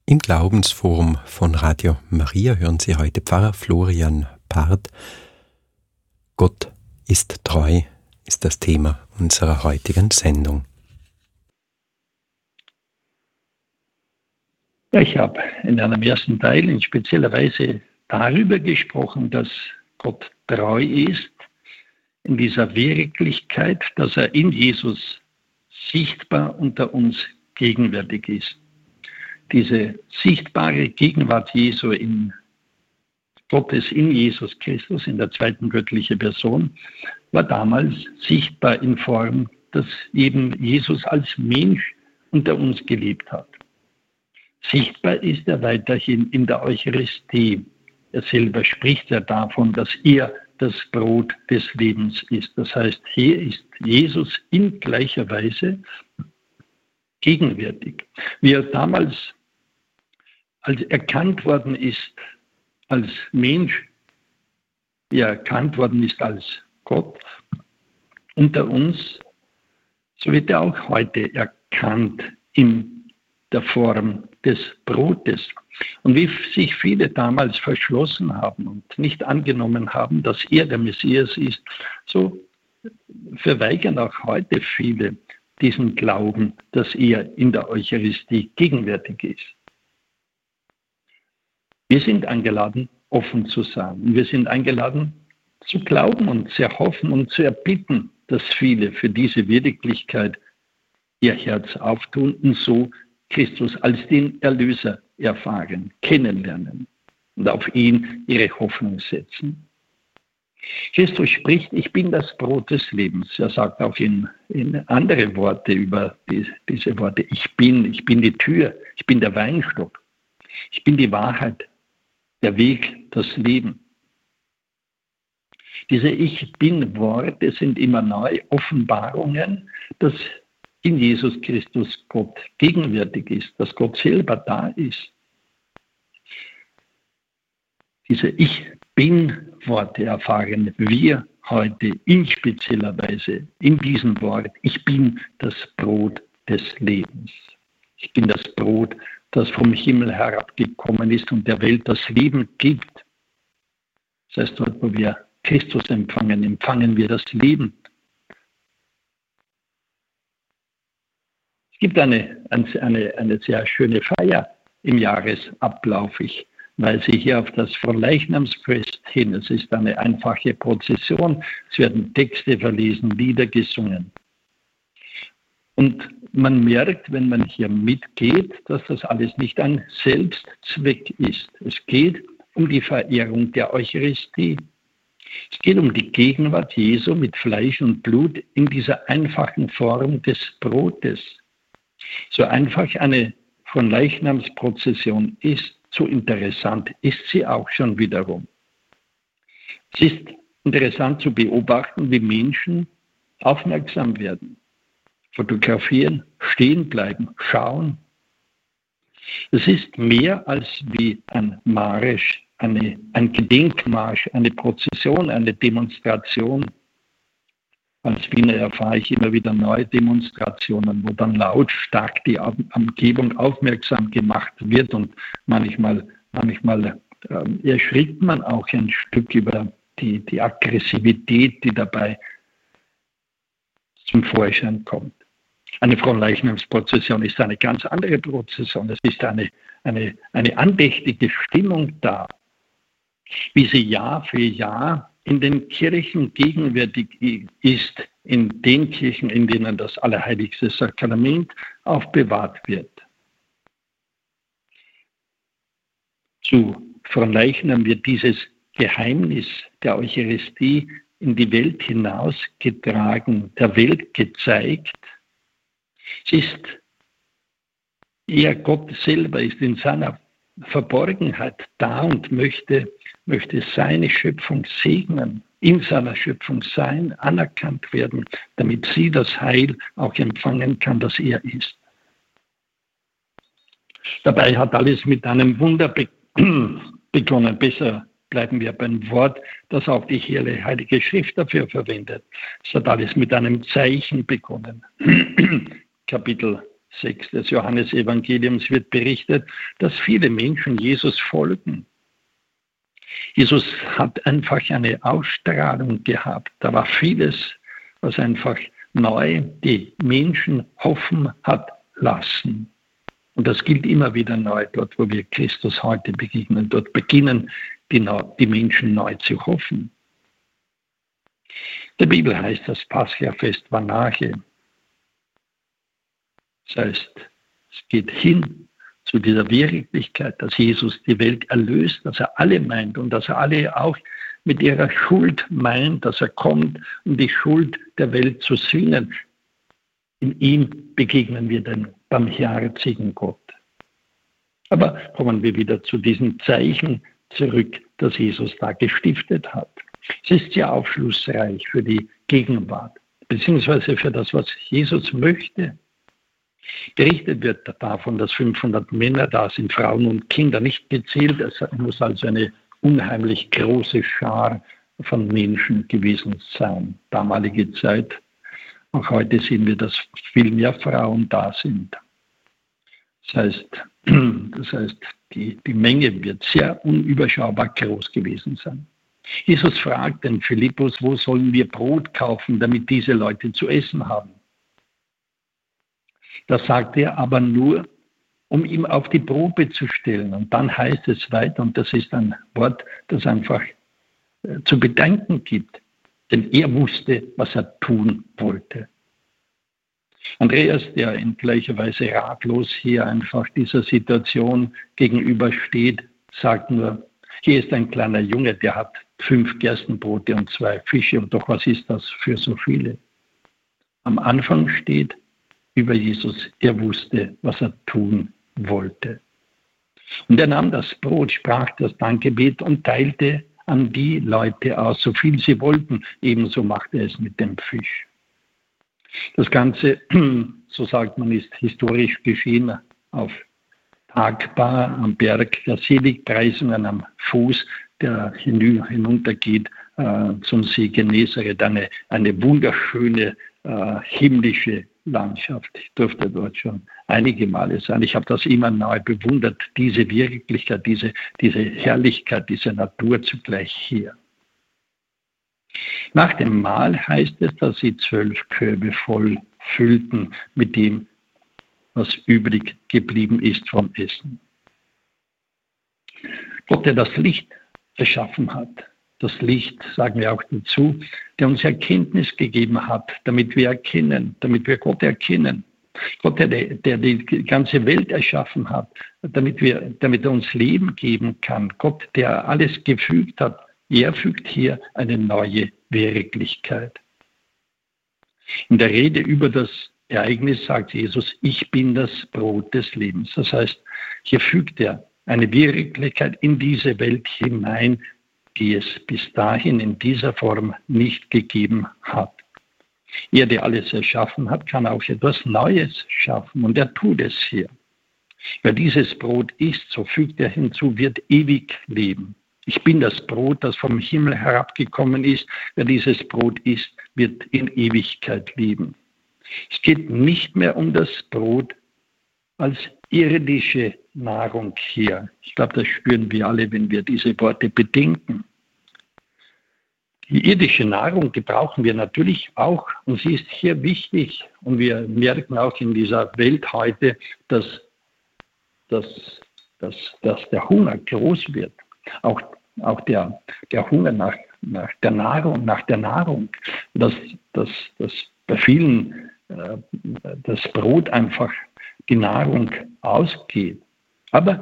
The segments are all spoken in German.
Im Glaubensforum von Radio Maria hören Sie heute Pfarrer Florian Part. Gott ist treu, ist das Thema unserer heutigen Sendung. Ja, ich habe in einem ersten Teil in spezieller Weise darüber gesprochen, dass Gott treu ist in dieser Wirklichkeit, dass er in Jesus sichtbar unter uns gegenwärtig ist. Diese sichtbare Gegenwart Jesu Gottes in Jesus Christus, in der zweiten göttlichen Person, war damals sichtbar in Form, dass eben Jesus als Mensch unter uns gelebt hat. Sichtbar ist er weiterhin in der Eucharistie. Er selber spricht ja davon, dass er das Brot des Lebens ist. Das heißt, hier ist Jesus in gleicher Weise gegenwärtig. Wie er damals als erkannt worden ist als Mensch, wie er erkannt worden ist als Gott unter uns, so wird er auch heute erkannt in der Form des Brotes. Und wie sich viele damals verschlossen haben und nicht angenommen haben, dass er der Messias ist, so verweigern auch heute viele diesen Glauben, dass er in der Eucharistie gegenwärtig ist. Wir sind eingeladen, offen zu sein. Wir sind eingeladen, zu glauben und zu erhoffen und zu erbitten, dass viele für diese Wirklichkeit ihr Herz auftun und so Christus als den Erlöser erfahren, kennenlernen und auf ihn ihre Hoffnung setzen. Christus spricht, ich bin das Brot des Lebens. Er sagt auch in andere Worte über diese Worte, ich bin die Tür, ich bin der Weinstock, ich bin die Wahrheit, der Weg, das Leben. Diese Ich Bin-Worte sind immer neu Offenbarungen, dass in Jesus Christus Gott gegenwärtig ist, dass Gott selber da ist. Diese Ich Bin-Worte erfahren wir heute in spezieller Weise in diesem Wort. Ich bin das Brot des Lebens. Ich bin das Brot, das vom Himmel herabgekommen ist und der Welt das Leben gibt. Das heißt, dort, wo wir Christus empfangen, empfangen wir das Leben. Es gibt eine sehr schöne Feier im Jahresablauf. Ich weise hier auf das Fronleichnamsfest hin. Es ist eine einfache Prozession. Es werden Texte verlesen, Lieder gesungen. Und man merkt, wenn man hier mitgeht, dass das alles nicht ein Selbstzweck ist. Es geht um die Verehrung der Eucharistie. Es geht um die Gegenwart Jesu mit Fleisch und Blut in dieser einfachen Form des Brotes. So einfach eine Fronleichnamsprozession ist, so interessant ist sie auch schon wiederum. Es ist interessant zu beobachten, wie Menschen aufmerksam werden, fotografieren, stehen bleiben, schauen. Es ist mehr als wie ein Marsch, ein Gedenkmarsch, eine Prozession, eine Demonstration. Als Wiener erfahre ich immer wieder neue Demonstrationen, wo dann lautstark die Umgebung aufmerksam gemacht wird und manchmal erschrickt man auch ein Stück über die Aggressivität, die dabei zum Vorschein kommt. Eine Fronleichnamsprozession ist eine ganz andere Prozession. Es ist eine andächtige Stimmung da, wie sie Jahr für Jahr in den Kirchen gegenwärtig ist, in den Kirchen, in denen das Allerheiligste Sakrament aufbewahrt wird. Zu Fronleichnam wird dieses Geheimnis der Eucharistie in die Welt hinausgetragen, der Welt gezeigt. Es ist eher Gott selber, ist in seiner Verborgenheit da und möchte seine Schöpfung segnen, in seiner Schöpfung sein, anerkannt werden, damit sie das Heil auch empfangen kann, das er ist. Dabei hat alles mit einem Wunder begonnen. Besser bleiben wir beim Wort, das auch die Heilige Schrift dafür verwendet. Es hat alles mit einem Zeichen begonnen. Kapitel 6 des Johannesevangeliums wird berichtet, dass viele Menschen Jesus folgen. Jesus hat einfach eine Ausstrahlung gehabt. Da war vieles, was einfach neu die Menschen hoffen hat lassen. Und das gilt immer wieder neu, dort wo wir Christus heute begegnen. Dort beginnen die Menschen neu zu hoffen. In der Bibel heißt das Paschafest war nahe. Das heißt, es geht hin zu dieser Wirklichkeit, dass Jesus die Welt erlöst, dass er alle meint und dass er alle auch mit ihrer Schuld meint, dass er kommt, um die Schuld der Welt zu sühnen. In ihm begegnen wir den barmherzigen Gott. Aber kommen wir wieder zu diesem Zeichen zurück, das Jesus da gestiftet hat. Es ist sehr aufschlussreich für die Gegenwart, beziehungsweise für das, was Jesus möchte. Berichtet wird davon, dass 500 Männer da sind, Frauen und Kinder, nicht gezählt. Es muss also eine unheimlich große Schar von Menschen gewesen sein. Damalige Zeit. Auch heute sehen wir, dass viel mehr Frauen da sind. Das heißt, die Menge wird sehr unüberschaubar groß gewesen sein. Jesus fragt den Philippus, wo sollen wir Brot kaufen, damit diese Leute zu essen haben? Das sagt er aber nur, um ihm auf die Probe zu stellen. Und dann heißt es weiter, und das ist ein Wort, das einfach zu bedenken gibt, denn er wusste, was er tun wollte. Andreas, der in gleicher Weise ratlos hier einfach dieser Situation gegenübersteht, sagt nur, hier ist ein kleiner Junge, der hat 5 Gerstenbrote und 2 Fische, und doch was ist das für so viele? Am Anfang steht über Jesus, er wusste, was er tun wollte. Und er nahm das Brot, sprach das Dankgebet und teilte an die Leute aus, so viel sie wollten. Ebenso machte er es mit dem Fisch. Das Ganze, so sagt man, ist historisch geschehen auf Tagbar am Berg der Seligpreisungen am Fuß, der hinuntergeht zum See Genezareth, eine wunderschöne himmlische Landschaft. Ich durfte dort schon einige Male sein. Ich habe das immer neu bewundert, diese Wirklichkeit, diese Herrlichkeit, diese Natur zugleich hier. Nach dem Mahl heißt es, dass sie 12 Körbe voll füllten mit dem, was übrig geblieben ist vom Essen. Gott, der das Licht erschaffen hat, das Licht, sagen wir auch dazu, der uns Erkenntnis gegeben hat, damit wir erkennen, damit wir Gott erkennen. Gott, der die ganze Welt erschaffen hat, damit er uns Leben geben kann. Gott, der alles gefügt hat, er fügt hier eine neue Wirklichkeit. In der Rede über das Ereignis sagt Jesus, ich bin das Brot des Lebens. Das heißt, hier fügt er eine Wirklichkeit in diese Welt hinein, die es bis dahin in dieser Form nicht gegeben hat. Er, der alles erschaffen hat, kann auch etwas Neues schaffen, und er tut es hier. Wer dieses Brot isst, so fügt er hinzu, wird ewig leben. Ich bin das Brot, das vom Himmel herabgekommen ist. Wer dieses Brot isst, wird in Ewigkeit leben. Es geht nicht mehr um das Brot als irdische Nahrung hier. Ich glaube, das spüren wir alle, wenn wir diese Worte bedenken. Die irdische Nahrung, die brauchen wir natürlich auch, und sie ist hier wichtig. Und wir merken auch in dieser Welt heute, dass der Hunger groß wird. Auch der Hunger nach der Nahrung, dass bei vielen das Brot einfach die Nahrung ausgeht. Aber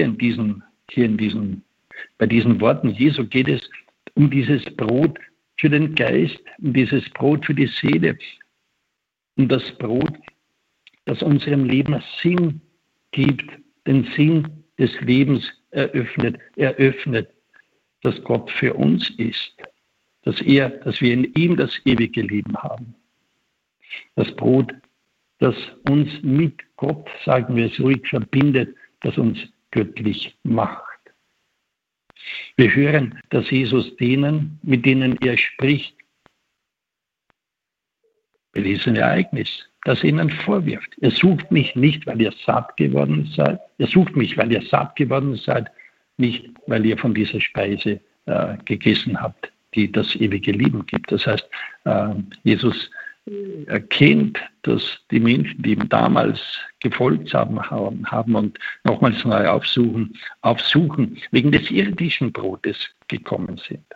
bei diesen Worten Jesu geht es um dieses Brot für den Geist, um dieses Brot für die Seele, um das Brot, das unserem Leben Sinn gibt, den Sinn des Lebens eröffnet, dass Gott für uns ist, dass wir in ihm das ewige Leben haben. Das Brot, das uns mit Gott, sagen wir es ruhig, verbindet, das uns göttlich macht. Wir hören, dass Jesus denen, mit denen er spricht, belesene Ereignis, das ihnen vorwirft. Ihr sucht mich nicht, weil ihr satt geworden seid. Ihr sucht mich, weil ihr satt geworden seid, nicht, weil ihr von dieser Speise gegessen habt, die das ewige Leben gibt. Das heißt, Jesus erkennt, dass die Menschen, die ihm damals gefolgt haben und nochmals neu aufsuchen, wegen des irdischen Brotes gekommen sind.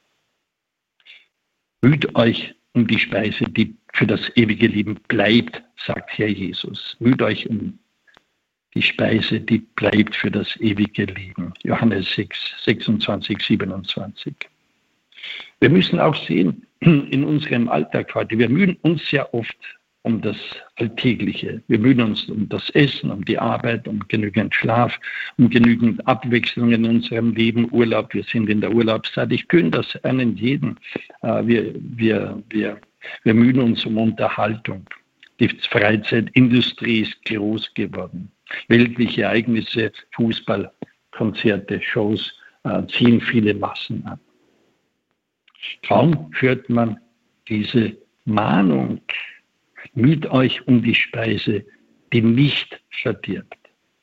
Müht euch um die Speise, die für das ewige Leben bleibt, sagt Herr Jesus. Müht euch um die Speise, die bleibt für das ewige Leben. Johannes 6, 26, 27. Wir müssen auch sehen, in unserem Alltag heute, wir mühen uns sehr oft um das Alltägliche. Wir mühen uns um das Essen, um die Arbeit, um genügend Schlaf, um genügend Abwechslung in unserem Leben, Urlaub. Wir sind in der Urlaubszeit. Ich gönne das einen jeden. Wir mühen uns um Unterhaltung. Die Freizeitindustrie ist groß geworden. Weltliche Ereignisse, Fußball, Konzerte, Shows ziehen viele Massen an. Kaum hört man diese Mahnung, müht euch um die Speise, die nicht verdirbt.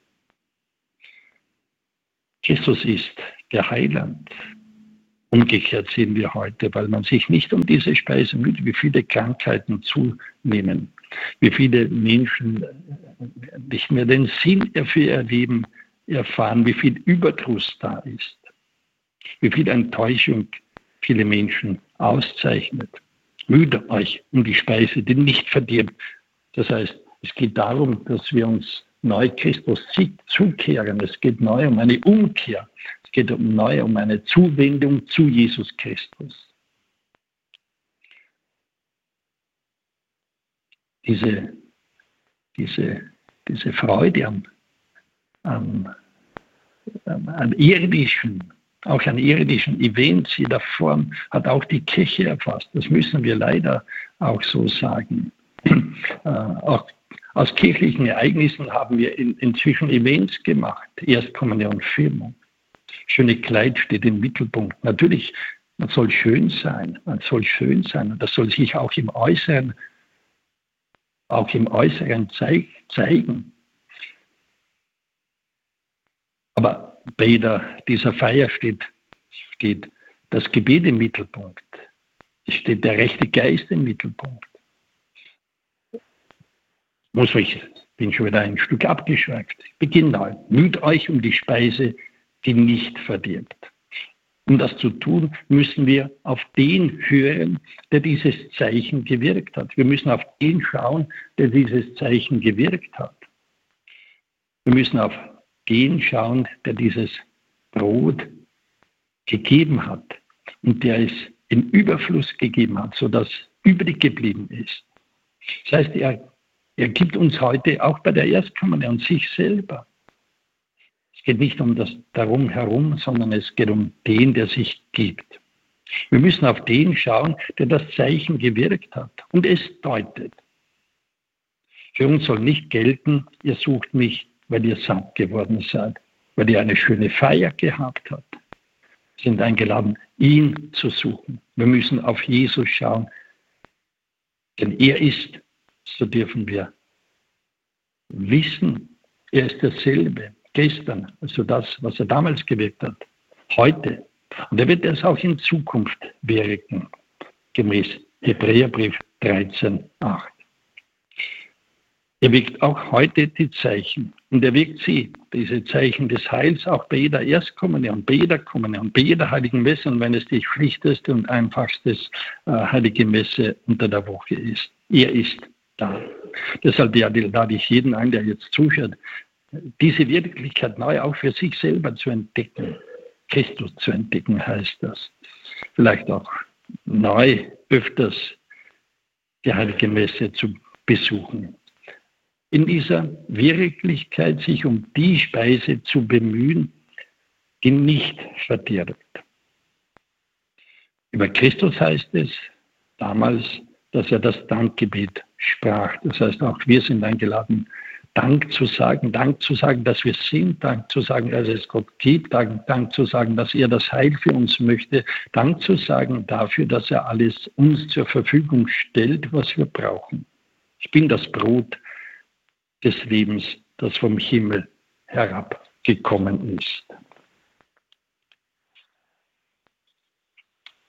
Christus ist der Heiland. Umgekehrt sehen wir heute, weil man sich nicht um diese Speise müht, wie viele Krankheiten zunehmen, wie viele Menschen nicht mehr den Sinn für ihr Leben erfahren, wie viel Überdruss da ist, wie viel Enttäuschung viele Menschen auszeichnet. Müht euch um die Speise, die nicht verdirbt. Das heißt, es geht darum, dass wir uns neu Christus zukehren. Es geht neu um eine Umkehr. Es geht neu um eine Zuwendung zu Jesus Christus. Diese Freude an irdischen, auch an irdischen Events jeder Form hat auch die Kirche erfasst. Das müssen wir leider auch so sagen. Auch aus kirchlichen Ereignissen haben wir inzwischen Events gemacht. Erstkommunion, Firmung. Schöne Kleid steht im Mittelpunkt. Natürlich, man soll schön sein. Und das soll sich auch im Äußeren zeigen. Aber bei dieser Feier steht das Gebet im Mittelpunkt. Es steht der rechte Geist im Mittelpunkt. Bin schon wieder ein Stück abgeschweift. Ich beginne neu. Müht euch um die Speise, die nicht verdirbt. Um das zu tun, müssen wir auf den hören, der dieses Zeichen gewirkt hat. Wir müssen auf den schauen, der dieses Zeichen gewirkt hat. Wir müssen auf den schauen, der dieses Brot gegeben hat und der es im Überfluss gegeben hat, sodass übrig geblieben ist. Das heißt, er gibt uns heute auch bei der Erstkommunion sich selber. Es geht nicht um das Darum herum, sondern es geht um den, der sich gibt. Wir müssen auf den schauen, der das Zeichen gewirkt hat und es deutet. Für uns soll nicht gelten, ihr sucht mich, weil ihr satt geworden seid, weil ihr eine schöne Feier gehabt habt. Wir sind eingeladen, ihn zu suchen. Wir müssen auf Jesus schauen, denn er ist, so dürfen wir wissen, er ist derselbe, gestern, also das, was er damals gewirkt hat, heute. Und er wird es auch in Zukunft wirken, gemäß Hebräerbrief 13,8. Er wirkt auch heute die Zeichen. Und er wirkt diese Zeichen des Heils, auch bei jeder Erstkommunion, bei jeder Heiligen Messe. Und wenn es die schlichteste und einfachste Heilige Messe unter der Woche ist. Er ist da. Deshalb lade ich jeden ein, der jetzt zuhört, diese Wirklichkeit neu auch für sich selber zu entdecken. Christus zu entdecken heißt das. Vielleicht auch neu öfters die Heilige Messe zu besuchen. In dieser Wirklichkeit sich um die Speise zu bemühen, die nicht verdirbt. Über Christus heißt es damals, dass er das Dankgebet sprach. Das heißt, auch wir sind eingeladen, Dank zu sagen, dass wir sind, Dank zu sagen, dass es Gott gibt, Dank zu sagen, dass er das Heil für uns möchte, Dank zu sagen dafür, dass er alles uns zur Verfügung stellt, was wir brauchen. Ich bin das Brot des Lebens, das vom Himmel herabgekommen ist.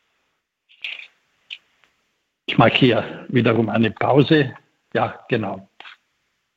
Ich mache hier wiederum eine Pause. Ja, genau.